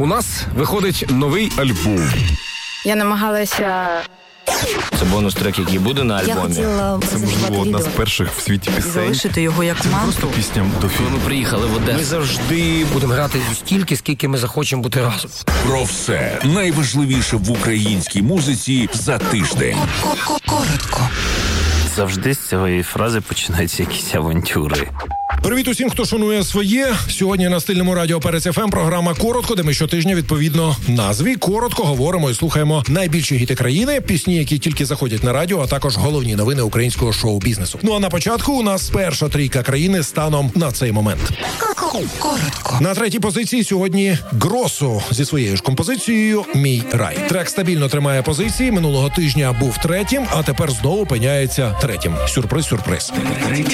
У нас виходить новий альбом. Я намагалася... Це бонус-трек, який буде на альбомі. Це, можливо, одна з перших в світі пісень. Залишити його як манту. Просто пісня до фільму. Ми приїхали в Одесу. Ми завжди будемо грати стільки, скільки ми захочемо бути разом. Про все найважливіше в українській музиці за тиждень. Коротко. Завжди з цієї фрази починаються якісь авантюри. Привіт усім, хто шанує своє. Сьогодні на стильному радіо Перець ФМ програма «Коротко», де ми щотижня, відповідно назві, коротко говоримо і слухаємо найбільші гіти країни, пісні, які тільки заходять на радіо, а також головні новини українського шоу-бізнесу. Ну а на початку у нас перша трійка країни станом на цей момент. Коротко. На третій позиції сьогодні Гросу зі своєю ж композицією «Мій рай». Трек стабільно тримає позиції, минулого тижня був третім, а тепер знову опиняється третім. Сюрприз.